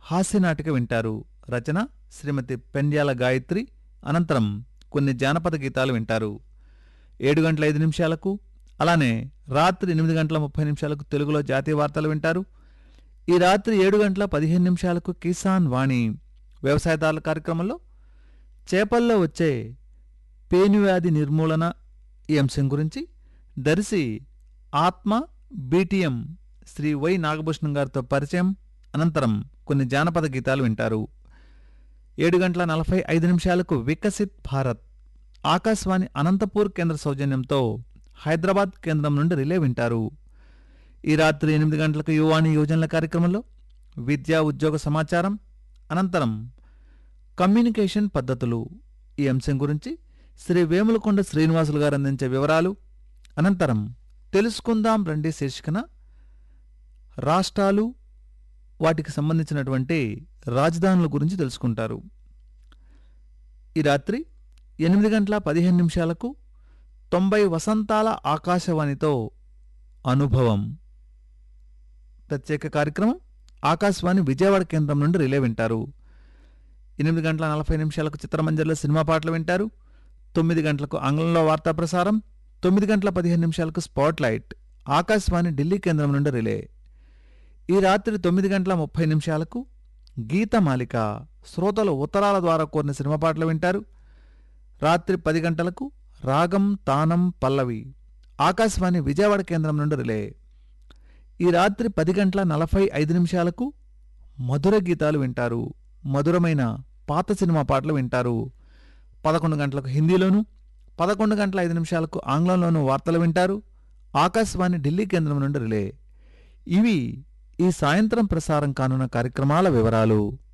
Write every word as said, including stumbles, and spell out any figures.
హాస్యనాటిక వింటారు. రచన శ్రీమతి పెండ్యాల గాయత్రి. అనంతరం కొన్ని జానపద గీతాలు వింటారు. ఏడు గంటల ఐదు నిమిషాలకు అలానే రాత్రి ఎనిమిది గంటల ముప్పై నిమిషాలకు తెలుగులో జాతీయ వార్తలు వింటారు. ఈ రాత్రి ఏడు గంటల పదిహేను నిమిషాలకు కిసాన్ వాణి వ్యవసాయదారుల కార్యక్రమంలో చేపల్లో వచ్చే పేనువ్యాధి నిర్మూలన ఈ అంశం గురించి దర్శి ఆత్మ బీటీఎం శ్రీ వై నాగభూషణం గారితో పరిచయం. అనంతరం కొన్ని జానపద గీతాలు వింటారు. ఏడు గంటల నలభై ఐదు నిమిషాలకు వికసిత్ భారత్ ఆకాశవాణి అనంతపూర్ కేంద్ర సౌజన్యంతో హైదరాబాద్ కేంద్రం నుండి రిలే వింటారు. ఈ రాత్రి ఎనిమిది గంటలకు యువాణి యోజనల కార్యక్రమంలో విద్యా ఉద్యోగ సమాచారం. అనంతరం కమ్యూనికేషన్ పద్ధతులు ఈ అంశం గురించి శ్రీ వేములకొండ శ్రీనివాసులు గారు అందించే వివరాలు. అనంతరం తెలుసుకుందాం రండి శీర్షికన రాష్ట్రాలు వాటికి సంబంధించినటువంటి రాజధానుల గురించి తెలుసుకుంటారు. ఈ రాత్రి ఎనిమిది గంటల పదిహేను నిమిషాలకు తొంభై వసంతాల ఆకాశవాణితో అనుభవం ప్రత్యేక కార్యక్రమం ఆకాశవాణి విజయవాడ కేంద్రం నుండి రిలే వింటారు. ఎనిమిది గంటల నలభై నిమిషాలకు చిత్రమంజర్లో సినిమా పాటలు వింటారు. తొమ్మిది గంటలకు ఆంగ్లంలో వార్తా ప్రసారం. తొమ్మిది గంటల పదిహేను నిమిషాలకు స్పాట్లైట్ ఆకాశవాణి ఢిల్లీ కేంద్రం నుండి రిలే. ఈ రాత్రి తొమ్మిది గంటల ముప్పై నిమిషాలకు గీతమాలిక శ్రోతలు ఉత్తరాల ద్వారా కోరిన సినిమా పాటలు వింటారు. రాత్రి పది గంటలకు రాగం తానం పల్లవి ఆకాశవాణి విజయవాడ కేంద్రం నుండి రిలే. ఈ రాత్రి పది గంటల నలభై ఐదు నిమిషాలకు మధుర గీతాలు వింటారు. మధురమైన పాత సినిమా పాటలు వింటారు. పదకొండు గంటలకు హిందీలోను, పదకొండు గంటల ఐదు నిమిషాలకు ఆంగ్లంలోనూ వార్తలు వింటారు. ఆకాశవాణి ఢిల్లీ కేంద్రం నుండి రిలే. ఇవి ఈ సాయంత్రం ప్రసారం కానున్న కార్యక్రమాల వివరాలు.